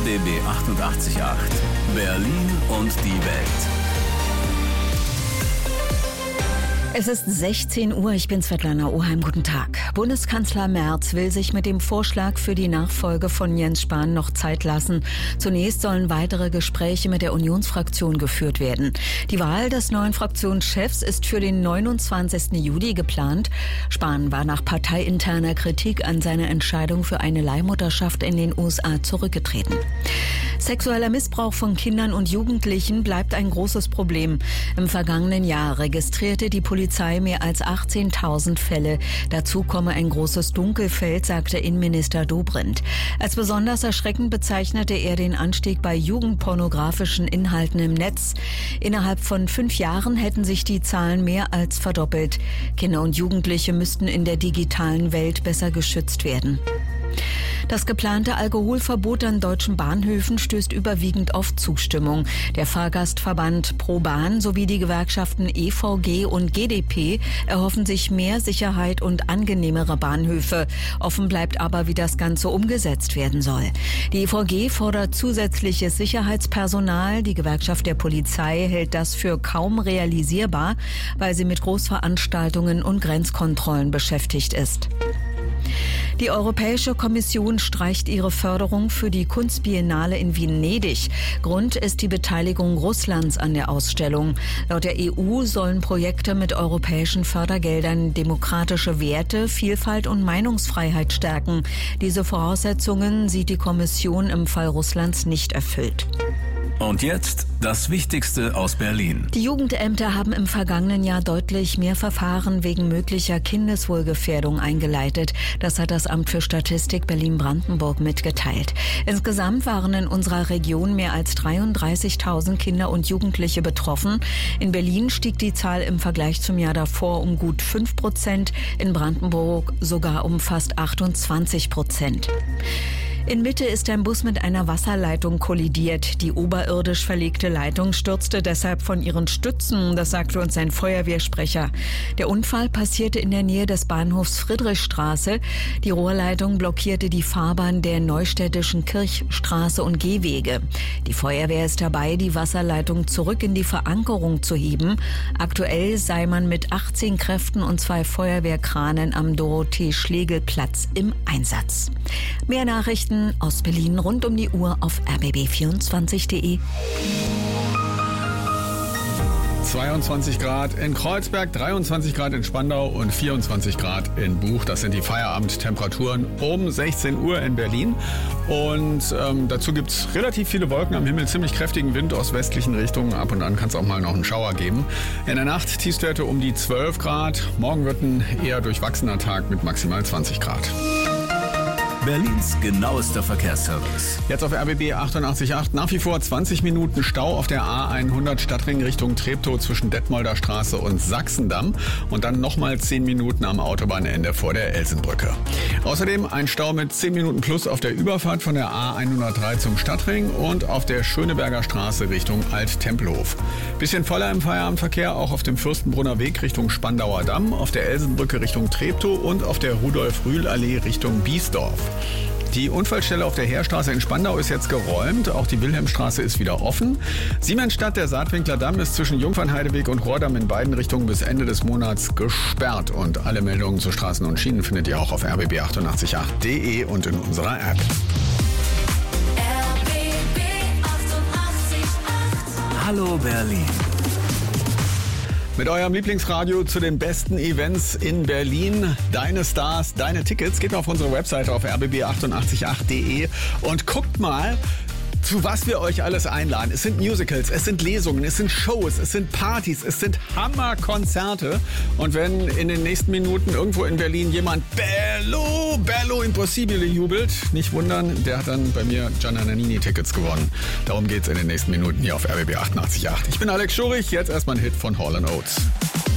RBB 88.8 Berlin und die Welt. Es ist 16 Uhr, ich bin Svetlana Oheim, guten Tag. Bundeskanzler Merz will sich mit dem Vorschlag für die Nachfolge von Jens Spahn noch Zeit lassen. Zunächst sollen weitere Gespräche mit der Unionsfraktion geführt werden. Die Wahl des neuen Fraktionschefs ist für den 29. Juli geplant. Spahn war nach parteiinterner Kritik an seiner Entscheidung für eine Leihmutterschaft in den USA zurückgetreten. Sexueller Missbrauch von Kindern und Jugendlichen bleibt ein großes Problem. Im vergangenen Jahr registrierte die Polizei mehr als 18.000 Fälle. Dazu komme ein großes Dunkelfeld, sagte Innenminister Dobrindt. Als besonders erschreckend bezeichnete er den Anstieg bei jugendpornografischen Inhalten im Netz. Innerhalb von 5 Jahren hätten sich die Zahlen mehr als verdoppelt. Kinder und Jugendliche müssten in der digitalen Welt besser geschützt werden. Das geplante Alkoholverbot an deutschen Bahnhöfen stößt überwiegend auf Zustimmung. Der Fahrgastverband ProBahn sowie die Gewerkschaften EVG und GdP erhoffen sich mehr Sicherheit und angenehmere Bahnhöfe. Offen bleibt aber, wie das Ganze umgesetzt werden soll. Die EVG fordert zusätzliches Sicherheitspersonal. Die Gewerkschaft der Polizei hält das für kaum realisierbar, weil sie mit Großveranstaltungen und Grenzkontrollen beschäftigt ist. Die Europäische Kommission streicht ihre Förderung für die Kunstbiennale in Venedig. Grund ist die Beteiligung Russlands an der Ausstellung. Laut der EU sollen Projekte mit europäischen Fördergeldern demokratische Werte, Vielfalt und Meinungsfreiheit stärken. Diese Voraussetzungen sieht die Kommission im Fall Russlands nicht erfüllt. Und jetzt das Wichtigste aus Berlin. Die Jugendämter haben im vergangenen Jahr deutlich mehr Verfahren wegen möglicher Kindeswohlgefährdung eingeleitet. Das hat das Amt für Statistik Berlin-Brandenburg mitgeteilt. Insgesamt waren in unserer Region mehr als 33.000 Kinder und Jugendliche betroffen. In Berlin stieg die Zahl im Vergleich zum Jahr davor um gut 5%, in Brandenburg sogar um fast 28%. In Mitte ist ein Bus mit einer Wasserleitung kollidiert. Die oberirdisch verlegte Leitung stürzte deshalb von ihren Stützen, das sagte uns ein Feuerwehrsprecher. Der Unfall passierte in der Nähe des Bahnhofs Friedrichstraße. Die Rohrleitung blockierte die Fahrbahn der Neustädtischen Kirchstraße und Gehwege. Die Feuerwehr ist dabei, die Wasserleitung zurück in die Verankerung zu heben. Aktuell sei man mit 18 Kräften und 2 Feuerwehrkranen am Dorothee-Schlegel-Platz im Einsatz. Mehr Nachrichten aus Berlin rund um die Uhr auf rbb24.de. 22 Grad in Kreuzberg, 23 Grad in Spandau und 24 Grad in Buch. Das sind die Feierabendtemperaturen um 16 Uhr in Berlin. Und dazu gibt es relativ viele Wolken am Himmel, ziemlich kräftigen Wind aus westlichen Richtungen. Ab und an kann es auch mal noch einen Schauer geben. In der Nacht Tiefstwerte um die 12 Grad. Morgen wird ein eher durchwachsener Tag mit maximal 20 Grad. Berlins genauester Verkehrsservice. Jetzt auf RBB 88.8 nach wie vor 20 Minuten Stau auf der A100 Stadtring Richtung Treptow zwischen Detmolder Straße und Sachsendamm und dann nochmal 10 Minuten am Autobahnende vor der Elsenbrücke. Außerdem ein Stau mit 10 Minuten plus auf der Überfahrt von der A103 zum Stadtring und auf der Schöneberger Straße Richtung Alt-Tempelhof. Bisschen voller im Feierabendverkehr auch auf dem Fürstenbrunner Weg Richtung Spandauer Damm, auf der Elsenbrücke Richtung Treptow und auf der Rudolf-Rühl-Allee Richtung Biesdorf. Die Unfallstelle auf der Heerstraße in Spandau ist jetzt geräumt. Auch die Wilhelmstraße ist wieder offen. Siemensstadt, der Saatwinkler Damm, ist zwischen Jungfernheideweg und Rohrdamm in beiden Richtungen bis Ende des Monats gesperrt. Und alle Meldungen zu Straßen und Schienen findet ihr auch auf rbb888.de und in unserer App. RBB 88.8 Hallo Berlin. Mit eurem Lieblingsradio zu den besten Events in Berlin. Deine Stars, deine Tickets. Geht mal auf unsere Webseite auf rbb888.de und guckt mal, zu was wir euch alles einladen. Es sind Musicals, es sind Lesungen, es sind Shows, es sind Partys, es sind Hammerkonzerte. Und wenn in den nächsten Minuten irgendwo in Berlin jemand Bello Impossibile jubelt, nicht wundern, der hat dann bei mir Gianna Nannini-Tickets gewonnen. Darum geht's in den nächsten Minuten hier auf RBB 88.8. Ich bin Alex Schurich, jetzt erstmal ein Hit von Hall & Oates.